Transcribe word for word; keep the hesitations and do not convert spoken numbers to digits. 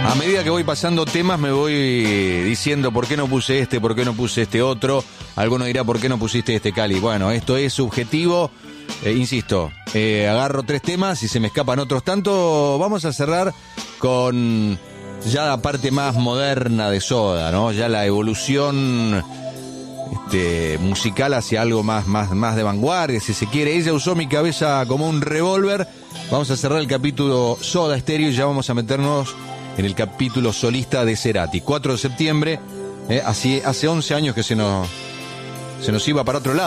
A medida que voy pasando temas me voy diciendo por qué no puse este, por qué no puse este otro. Alguno dirá por qué no pusiste este, Cali. Bueno, esto es subjetivo. Eh, insisto, eh, agarro tres temas y se me escapan otros tanto. Vamos a cerrar con ya la parte más moderna de Soda, ¿no? Ya la evolución este, musical hacia algo más, más, más de vanguardia, si se quiere. Ella usó mi cabeza como un revólver. Vamos a cerrar el capítulo Soda Stereo y ya vamos a meternos en el capítulo solista de Cerati. cuatro de septiembre, eh, así, hace once años que se nos, se nos iba para otro lado.